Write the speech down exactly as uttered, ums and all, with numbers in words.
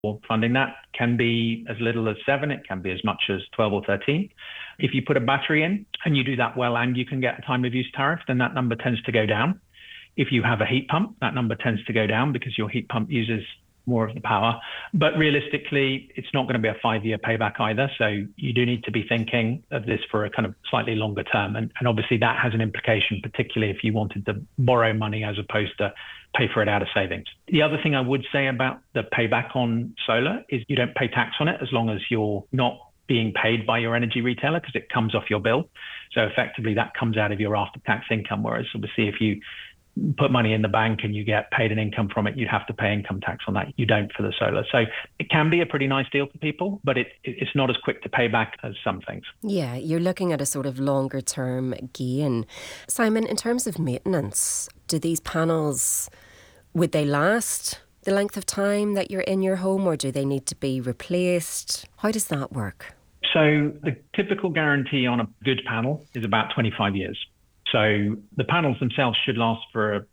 funding that can be as little as seven, it can be as much as twelve or thirteen. If you put a battery in and you do that well and you can get a time of use tariff, then that number tends to go down. If you have a heat pump, that number tends to go down because your heat pump uses more of the power. But realistically, it's not going to be a five-year payback either. So you do need to be thinking of this for a kind of slightly longer term. And, and obviously that has an implication, particularly if you wanted to borrow money as opposed to pay for it out of savings. The other thing I would say about the payback on solar is you don't pay tax on it as long as you're not being paid by your energy retailer, because it comes off your bill. So effectively that comes out of your after-tax income. Whereas obviously if you put money in the bank and you get paid an income from it, you'd have to pay income tax on that. You don't for the solar. So it can be a pretty nice deal for people, but it, it's not as quick to pay back as some things. Yeah, you're looking at a sort of longer term gain. Simon, in terms of maintenance, do these panels, would they last the length of time that you're in your home, or do they need to be replaced? How does that work? So the typical guarantee on a good panel is about twenty-five years. So the panels themselves should last for